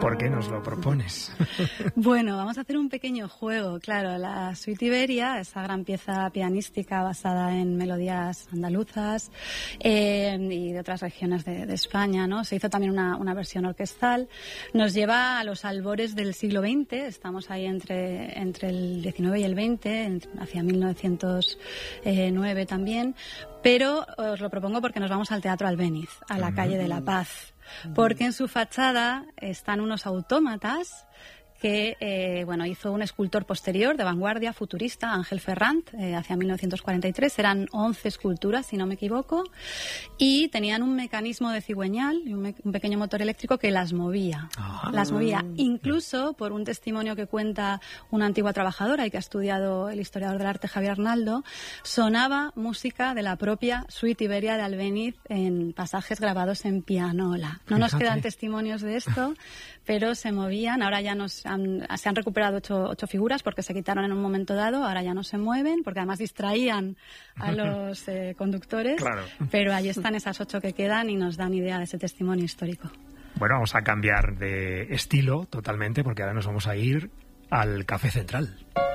¿Por qué nos lo propones? Bueno, vamos a hacer un pequeño juego. Claro, la Suite Iberia, esa gran pieza pianística basada en melodías andaluzas y de otras regiones de España, ¿no? Se hizo también una versión orquestal. Nos lleva a los albores del siglo XX. Estamos ahí entre el XIX y el XX, hacia 1909 también. Pero os lo propongo porque nos vamos al Teatro Albéniz, a la calle de la Paz. Porque en su fachada están unos autómatas que hizo un escultor posterior de vanguardia futurista, Ángel Ferrand, hacia 1943. Eran 11 esculturas, si no me equivoco, y tenían un mecanismo de cigüeñal y un pequeño motor eléctrico que las movía. Las movía, incluso por un testimonio que cuenta una antigua trabajadora y que ha estudiado el historiador del arte Javier Arnaldo, sonaba música de la propia Suite Iberia de Albéniz en pasajes grabados en pianola. No nos quedan testimonios de esto, pero se movían. Ahora ya se han recuperado ocho figuras porque se quitaron en un momento dado. Ahora ya no se mueven porque además distraían a los conductores. Claro. Pero ahí están esas 8 que quedan y nos dan idea de ese testimonio histórico. Bueno, vamos a cambiar de estilo totalmente porque ahora nos vamos a ir al Café Central.